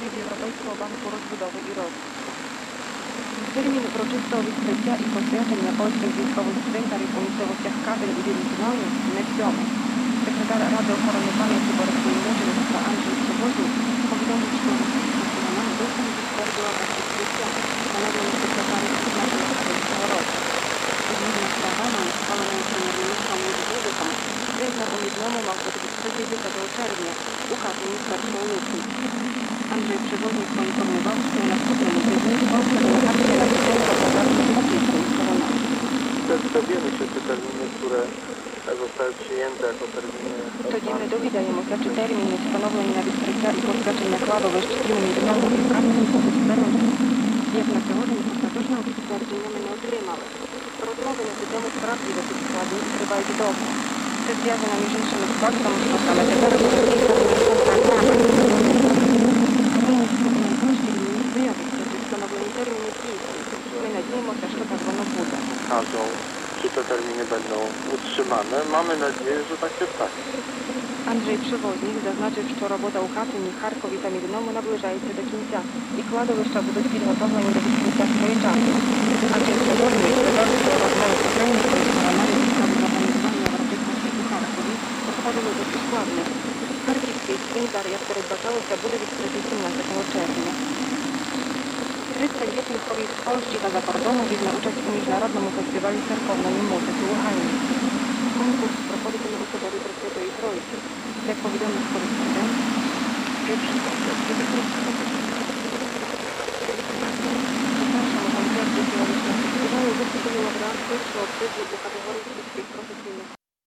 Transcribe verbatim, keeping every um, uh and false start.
від Європейського банку розбудови і розвитку. Термін урочистого відкриття і посвячення польських військових цвинтарів у місцевостях Кабель і Білі не всьому. Секретар Ради охорони пам'яті Борисової мучеництва Андрій Przewodnik повідомив, що національна досить підтвердила так відкриття, встановлені секретарі призначення цього року. Згідно з програмою, схваленою прем'єр-міністром Міжвідиком, цвинтар у Мідному мав бути відкритий десятого червня у Катині з першого липня. Андрій Przewodnik poinformował, że na skupionym tygodniu Polska delegacja napisała programy polskiej strony. Dowiemy się te terminy, które zostały przyjęte jako terminy... Тоді ми довідаємося, чи терміни, встановлені на відкриття і посвячення кладовищ і у Мідному і в Катині будуть збережені. Як на сьогодні, остаточного підтвердження ми не отримали. Розмови на цю тему справді досить складні і тривають довго. Це зв'язано між іншими з фактом, що саме тепер розповідає програми. Виявиться, що встановлені терміни дійсні. Ми надіємося, що так воно буде. Każdą, czy te terminy będą utrzymane. Mamy nadzieję, że tak się stanie. Андрій Przewodnik зазначив, що робота у Катині, Харкові та Мідному наближається до кінця, і кладовища будуть підготовлені до відкриття своєчасно. Андрій Przewodnik додав, що розмови з українською стороною у справі організування виробництва у Харкові проходили досить складно. Харківський цвинтар, як передбачалося, буде відкритий сімнадцятого червня. тридцять вісім хорів з Польщі та за кордону візьме участь у міжнародному фестивалі церковної музики у Гані. Конкурс проходитиме у соборі Пресвятої Троїці. Як повідомив кореспондент, перший конкурс буде у першому концерті філологічного фестивалю виступили лауреат першого призу у категорії сільських професійних